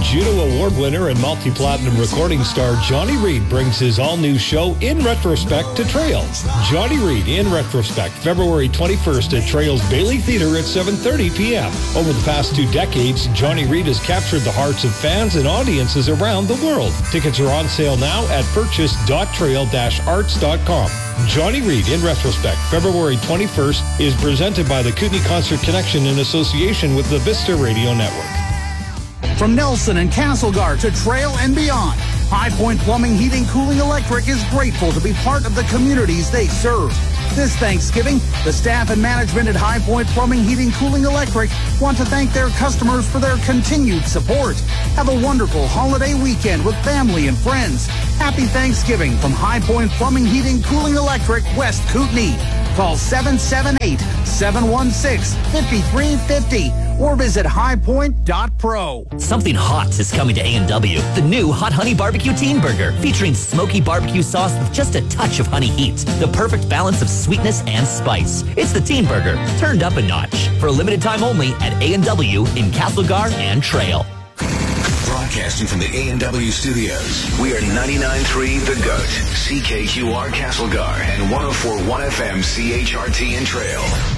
Juno Award winner and multi-platinum recording star Johnny Reid brings his all-new show In Retrospect to Trail. Johnny Reid In Retrospect, February 21st at Trail's Bailey Theatre at 7:30 p.m. Over the past 2 decades, Johnny Reid has captured the hearts of fans and audiences around the world. Tickets are on sale now at purchase.trail-arts.com. Johnny Reid In Retrospect, February 21st, is presented by the Kootenai Concert Connection in association with the Vista Radio Network. From Nelson and Castlegar to Trail and beyond, High Point Plumbing, Heating, Cooling, Electric is grateful to be part of the communities they serve. This Thanksgiving, the staff and management at High Point Plumbing, Heating, Cooling, Electric want to thank their customers for their continued support. Have a wonderful holiday weekend with family and friends. Happy Thanksgiving from High Point Plumbing, Heating, Cooling, Electric, West Kootenai. Call 778-716-5350 or visit highpoint.pro. Something hot is coming to A&W. The new Hot Honey Barbecue Teen Burger, featuring smoky barbecue sauce with just a touch of honey heat. The perfect balance of sweetness and spice. It's the Teen Burger, turned up a notch. For a limited time only at A&W in Castlegar and Trail. Broadcasting from the A&W studios, we are 99.3 The Goat, CKQR Castlegar, and 104.1 FM CHRT in Trail.